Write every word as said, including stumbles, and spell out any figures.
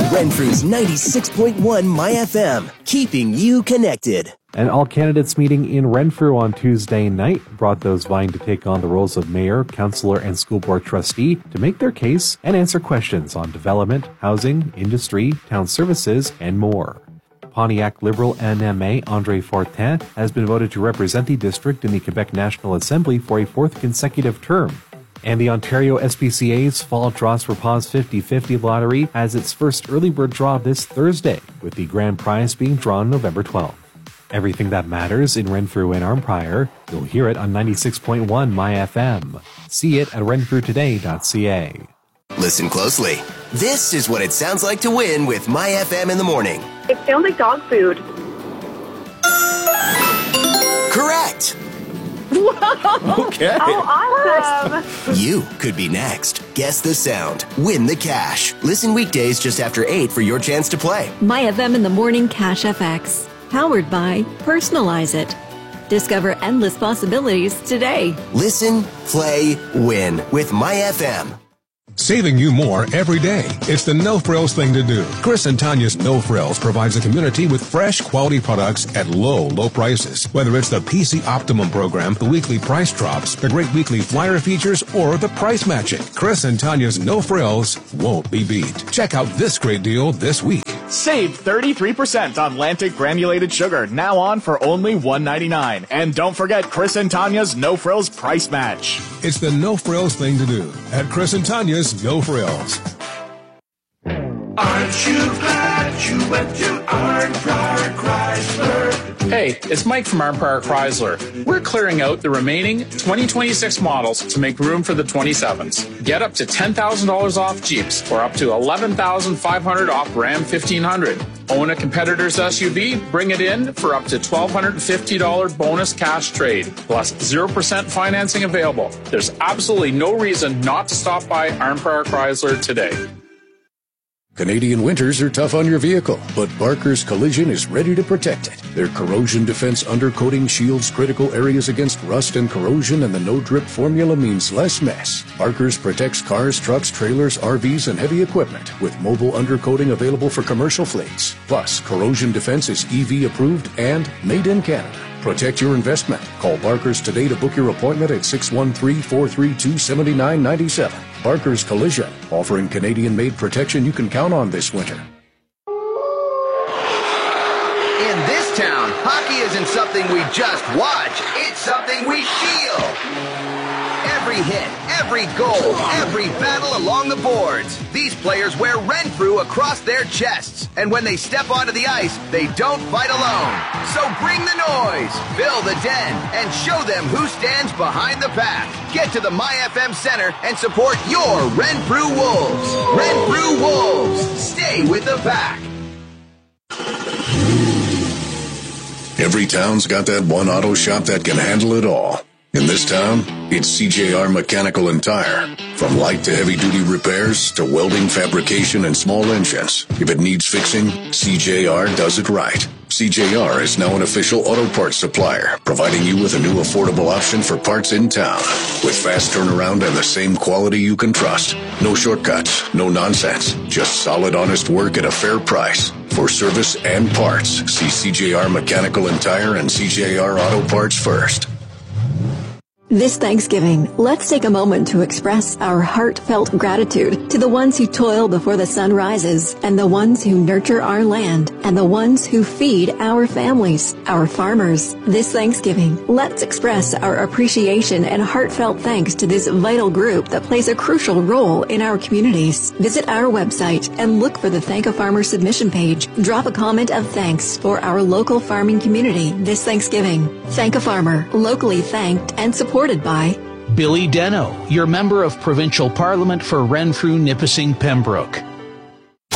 Renfrew's ninety-six point one My F M, keeping you connected. An all-candidates meeting in Renfrew on Tuesday night brought those vying to take on the roles of mayor, councillor, and school board trustee to make their case and answer questions on development, housing, industry, town services, and more. Pontiac Liberal N M A Andre Fortin has been voted to represent the district in the Quebec National Assembly for a fourth consecutive term. And the Ontario S P C A's Fall Draws for Paws fifty-fifty lottery has its first early bird draw this Thursday, with the grand prize being drawn November twelfth. Everything that matters in Renfrew and Arnprior, you'll hear it on ninety-six point one My F M. See it at renfrew today dot c a. Listen closely. This is what it sounds like to win with My F M in the morning. It sounds like dog food. Correct. Whoa. Okay. Oh, awesome. You could be next. Guess the sound. Win the cash. Listen weekdays just after eight for your chance to play. My F M in the Morning Cash F X. Powered by Personalize It. Discover endless possibilities today. Listen, play, win with My F M. Saving you more every day. It's the No Frills thing to do. Chris and Tanya's No Frills provides a community with fresh, quality products at low, low prices. Whether it's the P C Optimum program, the weekly price drops, the great weekly flyer features, or the price matching, Chris and Tanya's No Frills won't be beat. Check out this great deal this week. Save thirty-three percent on Lantic granulated sugar, now on for only one ninety-nine. And don't forget Chris and Tanya's No Frills price match. It's the No Frills thing to do at Chris and Tanya's No Frills. Aren't you glad you went to Arnprior Chrysler? Hey, it's Mike from Arnprior Chrysler. We're clearing out the remaining twenty twenty-six models to make room for the twenty-sevens. Get up to ten thousand dollars off Jeeps or up to eleven thousand five hundred dollars off Ram fifteen hundred. Own a competitor's S U V? Bring it in for up to one thousand two hundred fifty dollars bonus cash trade, plus zero percent financing available. There's absolutely no reason not to stop by Arnprior Chrysler today. Canadian winters are tough on your vehicle, but Barker's Collision is ready to protect it. Their corrosion defense undercoating shields critical areas against rust and corrosion, and the no-drip formula means less mess. Barker's protects cars, trucks, trailers, R Vs, and heavy equipment, with mobile undercoating available for commercial fleets. Plus, corrosion defense is E V approved and made in Canada. Protect your investment. Call Barker's today to book your appointment at six one three, four three two, seven nine nine seven. Barker's Collision, offering Canadian-made protection you can count on this winter. In this town, hockey isn't something we just watch. It's something we feel. Every hit, every goal, every battle along the boards. These players wear Renfrew across their chests. And when they step onto the ice, they don't fight alone. So bring the noise, fill the den, and show them who stands behind the pack. Get to the My F M Center and support your Renfrew Wolves. Renfrew Wolves, stay with the pack. Every town's got that one auto shop that can handle it all. In this town, it's C J R Mechanical and Tire. From light to heavy-duty repairs to welding, fabrication, and small engines. If it needs fixing, C J R does it right. C J R is now an official auto parts supplier, providing you with a new affordable option for parts in town. With fast turnaround and the same quality you can trust. No shortcuts, no nonsense. Just solid, honest work at a fair price. For service and parts, see C J R Mechanical and Tire and C J R Auto Parts first. This Thanksgiving, let's take a moment to express our heartfelt gratitude to the ones who toil before the sun rises, and the ones who nurture our land, and the ones who feed our families, our farmers. This Thanksgiving, let's express our appreciation and heartfelt thanks to this vital group that plays a crucial role in our communities. Visit our website and look for the Thank a Farmer submission page. Drop a comment of thanks for our local farming community this Thanksgiving. Thank a Farmer, locally thanked and supported by Billy Deno, your Member of Provincial Parliament for Renfrew, Nipissing, Pembroke.